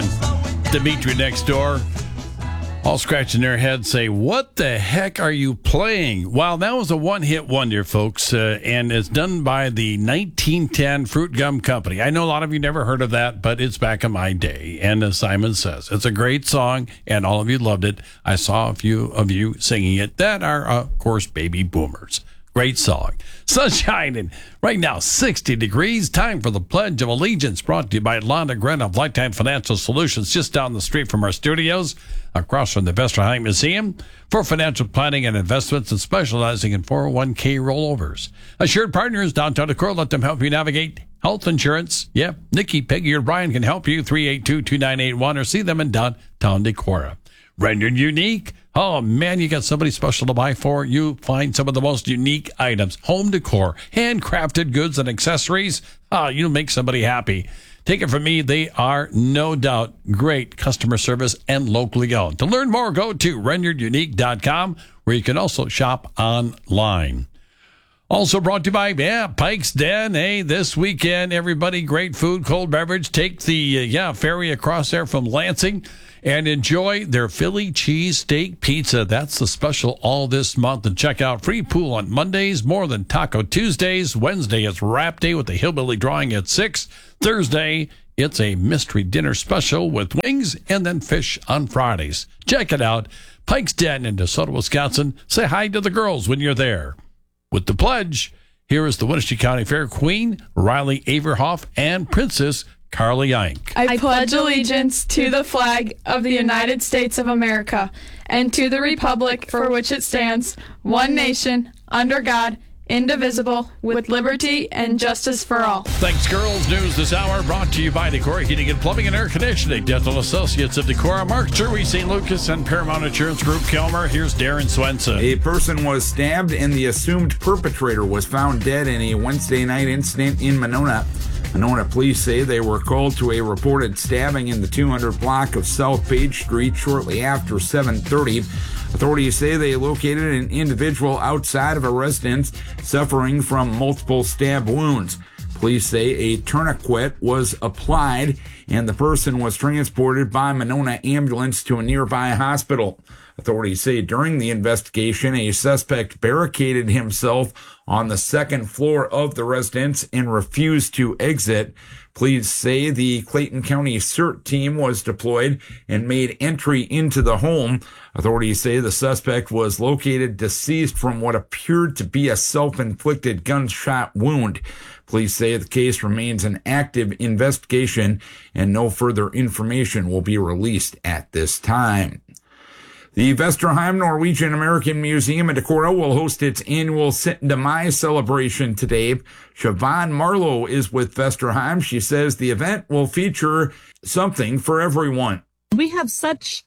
and Dimitri next door, all scratching their heads, say, what the heck are you playing? Well, that was a one-hit wonder, folks, and it's done by the 1910 Fruit Gum Company. I know a lot of you never heard of that, but it's back in my day. And as Simon says, it's a great song, and all of you loved it. I saw a few of you singing it that are, of course, baby boomers. Great song. Sunshine and right now 60 degrees. Time for the Pledge of Allegiance, brought to you by Londa Gren of Lifetime Financial Solutions, just down the street from our studios, across from the Vesterheim Museum, for financial planning and investments and specializing in 401k rollovers. Assured Partners, downtown Decorah, let them help you navigate health insurance. Yeah, Nikki, Peggy, or Brian can help you, 382-2981, or see them in downtown Decorah. Rendered unique. Oh, man, you got somebody special to buy for. You find some of the most unique items, home decor, handcrafted goods and accessories. You make somebody happy. Take it from me, they are no doubt great customer service and locally owned. To learn more, go to renderedunique.com, where you can also shop online. Also brought to you by Pike's Den. Hey, this weekend, everybody, great food, cold beverage. Take the ferry across there from Lansing and enjoy their Philly cheesesteak pizza. That's the special all this month. And check out free pool on Mondays, more than Taco Tuesdays. Wednesday, it's Wrap Day with the Hillbilly Drawing at 6. Thursday, it's a mystery dinner special with wings and then fish on Fridays. Check it out. Pike's Den in DeSoto, Wisconsin. Say hi to the girls when you're there. With the pledge, here is the Wenatchee County Fair Queen, Riley Averhoff, and Princess Carly Ink. I pledge allegiance to the flag of the United States of America and to the republic for which it stands, one nation, under God, indivisible, with liberty and justice for all. Thanks, girls. News this hour brought to you by Decorah Heating and Plumbing and Air Conditioning, Dental Associates of Decorah, Mark Jerry, St. Lucas, and Paramount Insurance Group, Kelmer. Here's Darren Swenson. A person was stabbed and the assumed perpetrator was found dead in a Wednesday night incident in Monona. Monona police say they were called to a reported stabbing in the 200 block of South Page Street shortly after 7:30. Authorities say they located an individual outside of a residence suffering from multiple stab wounds. Police say a tourniquet was applied and the person was transported by Monona ambulance to a nearby hospital. Authorities say during the investigation, a suspect barricaded himself on the second floor of the residence and refused to exit. Police say the Clayton County CERT team was deployed and made entry into the home. Authorities say the suspect was located deceased from what appeared to be a self-inflicted gunshot wound. Police say the case remains an active investigation and no further information will be released at this time. The Vesterheim Norwegian American Museum in Decorah will host its annual Syttende Mai celebration today. Siobhan Marlowe is with Vesterheim. She says the event will feature something for everyone. We have such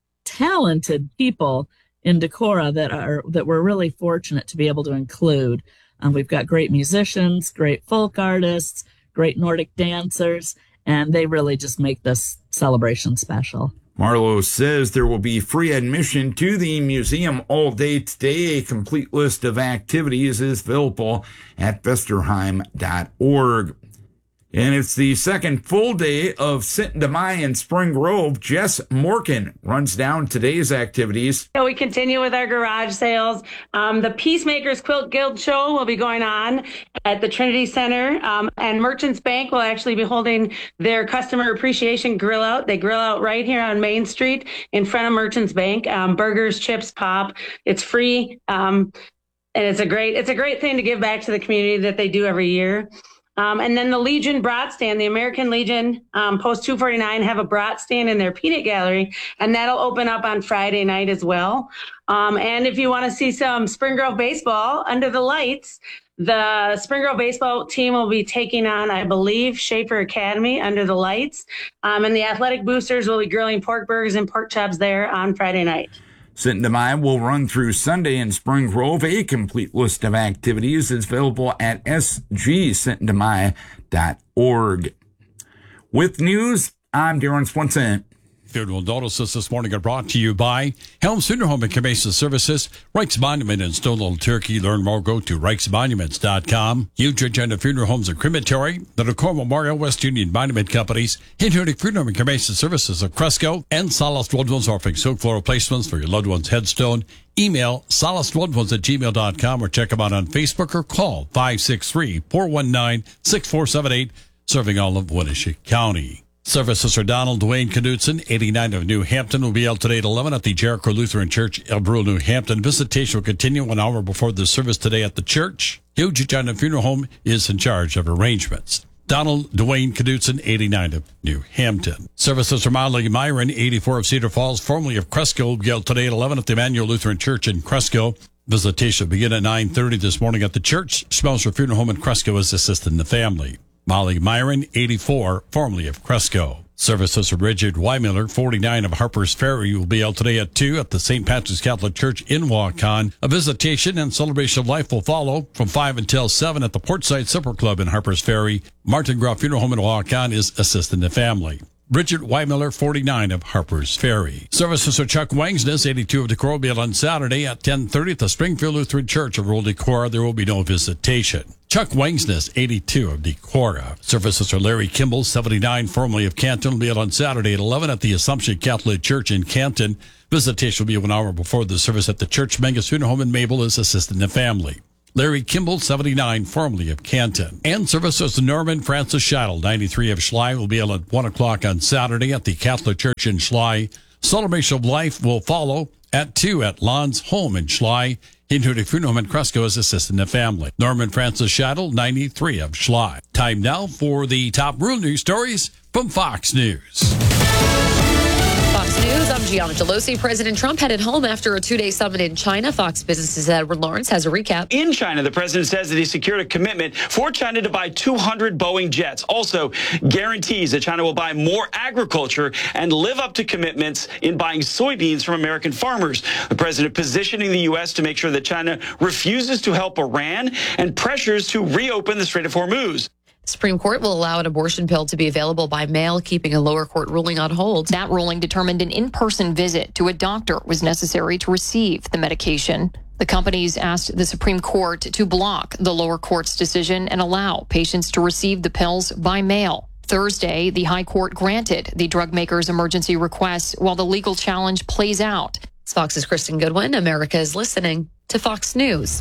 talented people in Decorah that we're really fortunate to be able to include. We've got great musicians, great folk artists, great Nordic dancers, and they really just make this celebration special. Marlowe says there will be free admission to the museum all day today. A complete list of activities is available at vesterheim.org. And it's the second full day of Syttende Mai in Spring Grove. Jess Morgan runs down today's activities. So we continue with our garage sales. The Peacemakers Quilt Guild show will be going on at the Trinity Center. And Merchants Bank will actually be holding their customer appreciation grill out. They grill out right here on Main Street in front of Merchants Bank. Burgers, chips, pop. It's free. And it's a great thing to give back to the community that they do every year. And then the Legion Brat Stand, the American Legion, Post 249 have a Brat Stand in their peanut gallery, and that'll open up on Friday night as well. And if you want to see some Spring Grove baseball under the lights, the Spring Grove baseball team will be taking on, I believe, Schaefer Academy under the lights. And the athletic boosters will be grilling pork burgers and pork chops there on Friday night. Syttende Mai will run through Sunday in Spring Grove. A complete list of activities is available at sgsyttendemai.org. With news, I'm Darren Swenson. Funeral notices this morning are brought to you by Helms Funeral Home and Cremation Services, Reichs Monument in Stone Little Turkey. Learn more, go to reichsmonuments.com. Huge Agenda Funeral Homes and Crematory, the Decorah Memorial, West Union Monument Companies, Hinterdick Funeral Home and Cremation Services of Cresco, and Solace Loved Ones offering silk floral replacements for your loved one's headstone. Email solacelovedones@gmail.com or check them out on Facebook or call 563-419-6478, serving all of Winnebago County. Services for Donald Dwayne Knudsen, 89 of New Hampton, will be held today at 11 at the Jericho Lutheran Church, El Brule, New Hampton. Visitation will continue 1 hour before the service today at the church. Huge Agenda Funeral Home is in charge of arrangements. Donald Dwayne Knudsen, 89 of New Hampton. Services for Molly Myron, 84 of Cedar Falls, formerly of Cresco, will be held today at 11 at the Emmanuel Lutheran Church in Cresco. Visitation will begin at 9:30 this morning at the church. Spouse for Funeral Home in Cresco is assisting the family. Molly Myron, 84, formerly of Cresco. Services for Richard Weimiller, 49 of Harper's Ferry, will be held today at 2 at the St. Patrick's Catholic Church in Waukon. A visitation and celebration of life will follow from 5 until 7 at the Portside Supper Club in Harper's Ferry. Martin Groff Funeral Home in Waukon is assisting the family. Richard Weimiller, 49 of Harper's Ferry. Services for Chuck Wangsness, 82 of Decorah, will be held on Saturday at 10:30 at the Springfield Lutheran Church of Rural Decorah. There will be no visitation. Chuck Wangsness, 82 of Decorah. Services for Larry Kimball, 79, formerly of Canton, will be held on Saturday at 11 at the Assumption Catholic Church in Canton. Visitation will be 1 hour before the service at the church. Mangus Funeral Home in Mabel is assisting the family. Larry Kimball, 79, formerly of Canton. And services to Norman Francis Scheitel, 93 of Schley, will be held at 1 o'clock on Saturday at the Catholic Church in Schley. Celebration of life will follow at 2 at Lon's Home in Schley. Hinterdick Funeral Home in Cresco is assisting the family. Norman Francis Scheitel, 93 of Schley. Time now for the top rural news stories from Fox News. Fox News, I'm Gianna Gelosi. President Trump headed home after a two-day summit in China. Fox Business's Edward Lawrence has a recap. In China, the president says that he secured a commitment for China to buy 200 Boeing jets. Also guarantees that China will buy more agriculture and live up to commitments in buying soybeans from American farmers. The president positioning the U.S. to make sure that China refuses to help Iran and pressures to reopen the Strait of Hormuz. The Supreme Court will allow an abortion pill to be available by mail, keeping a lower court ruling on hold. That ruling determined an in-person visit to a doctor was necessary to receive the medication. The companies asked the Supreme Court to block the lower court's decision and allow patients to receive the pills by mail. Thursday, the High Court granted the drug maker's emergency request while the legal challenge plays out. It's Fox's Kristen Goodwin. America is listening to Fox News.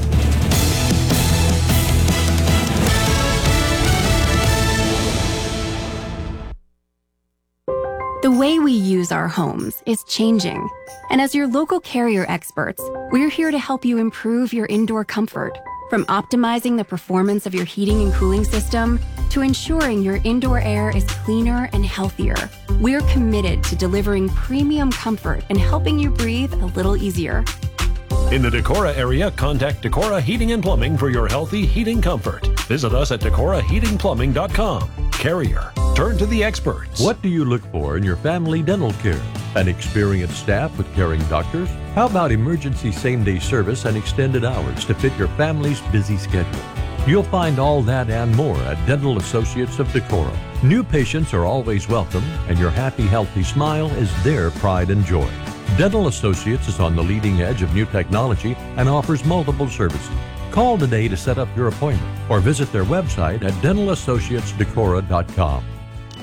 The way we use our homes is changing. And as your local Carrier experts, we're here to help you improve your indoor comfort. From optimizing the performance of your heating and cooling system to ensuring your indoor air is cleaner and healthier, we're committed to delivering premium comfort and helping you breathe a little easier. In the Decorah area, contact Decorah Heating and Plumbing for your healthy heating comfort. Visit us at DecorahHeatingPlumbing.com. Carrier. Turn to the experts. What do you look for in your family dental care? An experienced staff with caring doctors? How about emergency same-day service and extended hours to fit your family's busy schedule? You'll find all that and more at Dental Associates of Decorah. New patients are always welcome, and your happy, healthy smile is their pride and joy. Dental Associates is on the leading edge of new technology and offers multiple services. Call today to set up your appointment or visit their website at DentalAssociatesDecorah.com.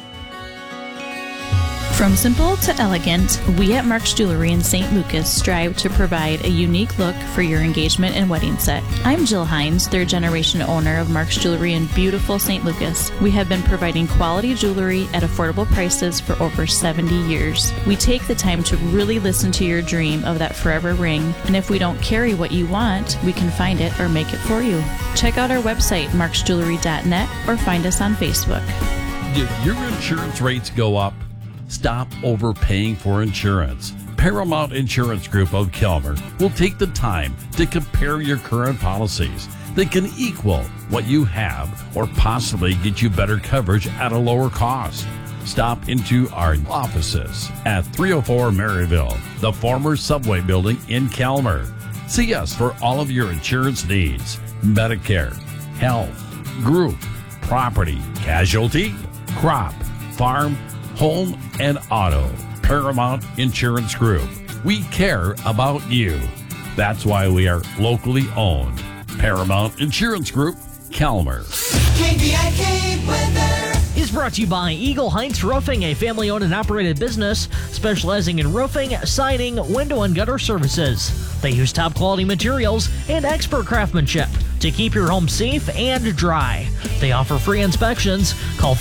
From simple to elegant, we at Mark's Jewelry in St. Lucas strive to provide a unique look for your engagement and wedding set. I'm Jill Hines, third-generation owner of Mark's Jewelry in beautiful St. Lucas. We have been providing quality jewelry at affordable prices for over 70 years. We take the time to really listen to your dream of that forever ring, and if we don't carry what you want, we can find it or make it for you. Check out our website, marksjewelry.net, or find us on Facebook. Did your insurance rates go up? Stop overpaying for insurance. Paramount Insurance Group of Kelmer will take the time to compare your current policies. They can equal what you have or possibly get you better coverage at a lower cost. Stop into our offices at 304 Maryville, the former Subway building in Kelmer. See us for all of your insurance needs. Medicare, health, group, property, casualty, crop, farm, home, and auto. Paramount Insurance Group. We care about you. That's why we are locally owned. Paramount Insurance Group, Calmer. KVIK weather is brought to you by Eagle Heights Roofing, a family-owned and operated business specializing in roofing, siding, window, and gutter services. They use top-quality materials and expert craftsmanship to keep your home safe and dry. They offer free inspections. Call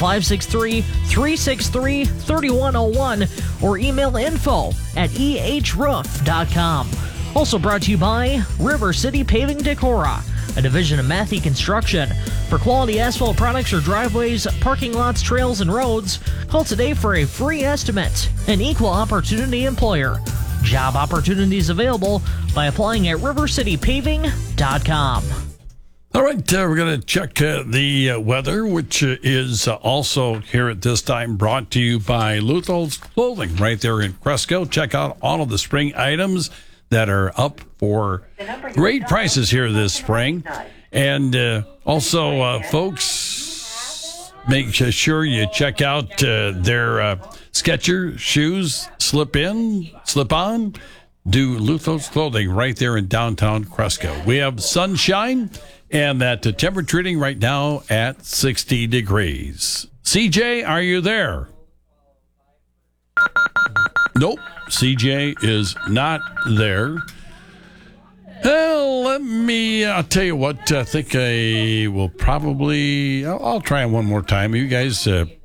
563-363-3101 or email info@ehroof.com. Also brought to you by River City Paving Decorah, a division of Matthey Construction. For quality asphalt products or driveways, parking lots, trails, and roads, call today for a free estimate. An equal opportunity employer. Job opportunities available by applying at rivercitypaving.com. All right, we're going to check the weather, which is also here at this time brought to you by Luthol's Clothing right there in Cresco. Check out all of the spring items that are up for great prices here this spring. And also, folks, make sure you check out their Skechers shoes, slip in, slip on. Do Luthol's Clothing right there in downtown Cresco. We have sunshine and that temperature reading right now at 60 degrees. CJ, are you there? Nope. CJ is not there. Well, I'll tell you what, I think I will probably, I'll try it one more time. You guys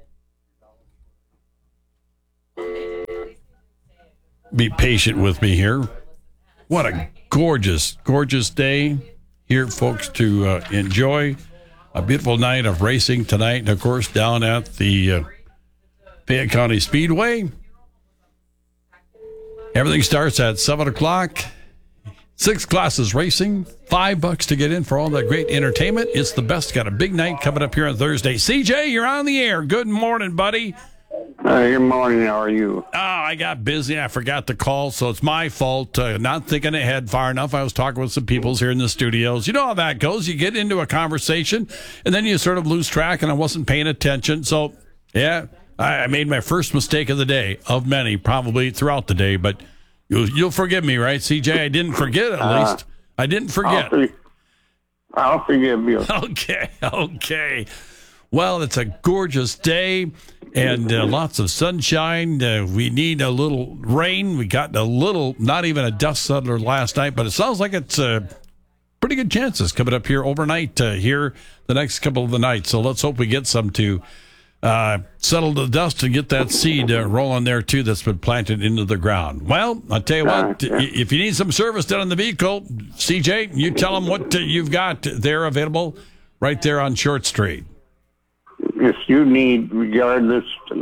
be patient with me here. What a gorgeous, gorgeous day here, folks, to enjoy. A beautiful night of racing tonight, and of course, down at the Fayette County Speedway. Everything starts at 7 o'clock. 6 classes racing, $5 to get in for all that great entertainment. It's the best. Got a big night coming up here on Thursday. CJ, you're on the air. Good morning, buddy. Good morning. How are you? Oh, I got busy. I forgot to call, so it's my fault. Not thinking ahead far enough. I was talking with some peoples here in the studios. You know how that goes. You get into a conversation, and then you sort of lose track, and I wasn't paying attention. So, yeah, I made my first mistake of the day, of many, probably throughout the day, but you'll forgive me, right, CJ? I didn't forget, at least. I didn't forget. I'll forgive you. Okay. Well, it's a gorgeous day and lots of sunshine. We need a little rain. We got a little, not even a dust settler last night, but it sounds like it's pretty good chances coming up here overnight here the next couple of the nights. So let's hope we get some to settle the dust and get that seed rolling there, too, that's been planted into the ground. Well, I'll tell you what, if you need some service done on the vehicle, CJ, you tell them what you've got there available right there on Short Street. If you need, regardless of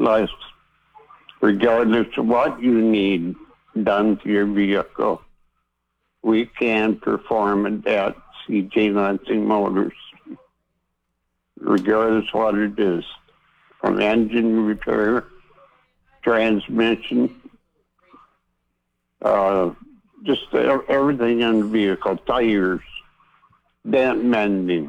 what you need done to your vehicle, we can perform it at CJ Lansing Motors, regardless of what it is. From engine repair, transmission, just everything in the vehicle, tires, dent mending,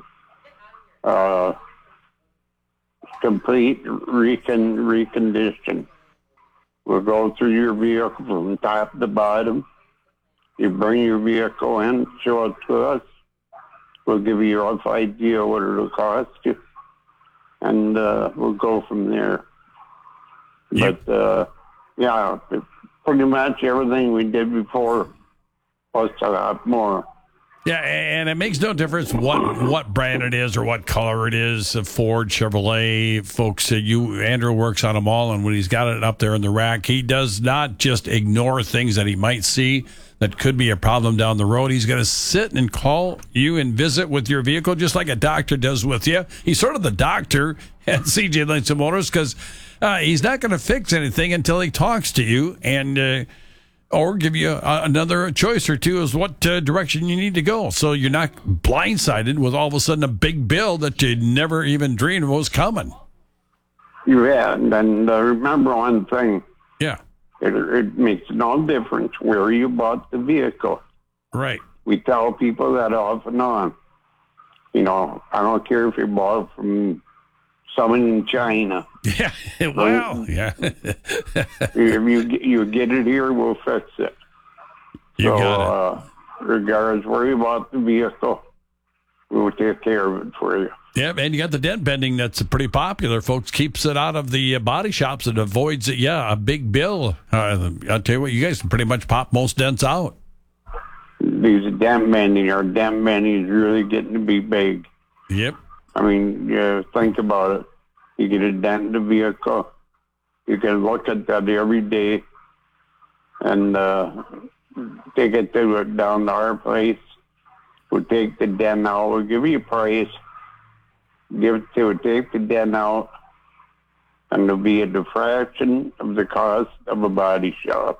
complete recondition. We'll go through your vehicle from top to bottom. You bring your vehicle in, show it to us. We'll give you a rough idea what it'll cost you. And we'll go from there. Yep. But, pretty much everything we did before, plus a lot more. Yeah, and it makes no difference what brand it is or what color it is. Ford, Chevrolet, folks, Andrew works on them all, and when he's got it up there in the rack, he does not just ignore things that he might see that could be a problem down the road. He's going to sit and call you and visit with your vehicle just like a doctor does with you. He's sort of the doctor at CJ Lansing Motors because he's not going to fix anything until he talks to you and or give you another choice or two as what direction you need to go. So you're not blindsided with all of a sudden a big bill that you never even dreamed was coming. Yeah, and remember one thing. Yeah. It makes no difference where you bought the vehicle. Right. We tell people that off and on. You know, I don't care if you bought it from Someone in China. Yeah, well, yeah. If you get it here, we'll fix it. You got it. Regardless, worry about the vehicle. We'll take care of it for you. Yeah, and you got the dent bending that's pretty popular, folks. Keeps it out of the body shops. It avoids, a big bill. I'll tell you what, you guys can pretty much pop most dents out. These dent bending is really getting to be big. Yep. I mean, think about it. You get a dent in the vehicle. You can look at that every day and take it down to our place. We'll take the dent out. We'll give you a price. Take the dent out, and it'll be a fraction of the cost of a body shop.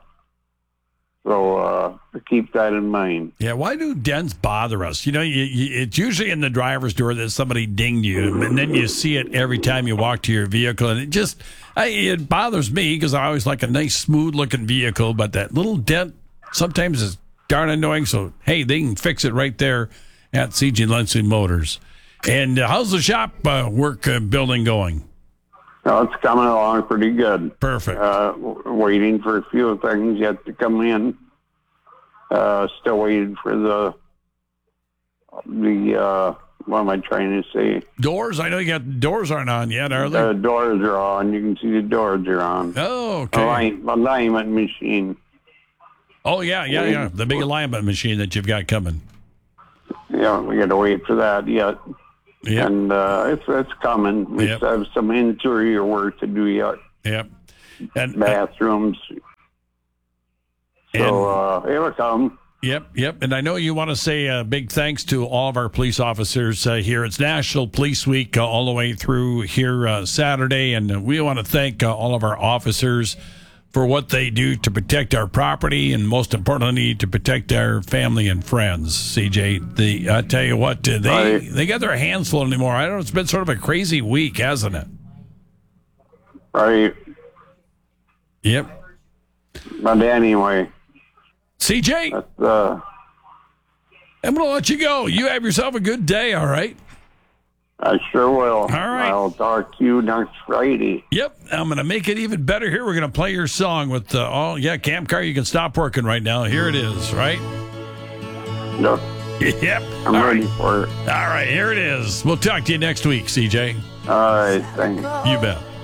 So keep that in mind. Yeah, why do dents bother us? It's usually in the driver's door that somebody dinged you, and then you see it every time you walk to your vehicle, and it bothers me because I always like a nice, smooth-looking vehicle, but that little dent sometimes is darn annoying. So, hey, they can fix it right there at C.J. Lansing Motors. And how's the shop building going? Well, it's coming along pretty good. Perfect. Waiting for a few things yet to come in. Still waiting for the what am I trying to say? Doors? I know you got doors aren't on yet, are they? The doors are on. You can see the doors are on. Oh, okay. Alignment machine. Oh, yeah. The big alignment machine that you've got coming. Yeah, we got to wait for that yet. Yep. And it's coming. We still have some interior work to do yet. Yep. And bathrooms. So it'll come. Yep. And I know you want to say a big thanks to all of our police officers here. It's National Police Week all the way through here Saturday. And we want to thank all of our officers for what they do to protect our property and, most importantly, to protect our family and friends. CJ, I tell you what, they got their hands full anymore. I don't know, it's been sort of a crazy week, hasn't it? Right. Yep. But anyway. CJ, I'm going to let you go. You have yourself a good day, all right? I sure will. All right. I'll talk to you next Friday. Yep. I'm going to make it even better here. We're going to play your song with, Camp Car, you can stop working right now. Here it is, right? Yep. Yep. I'm ready for it. All right, here it is. We'll talk to you next week, CJ. All right, thanks. You bet.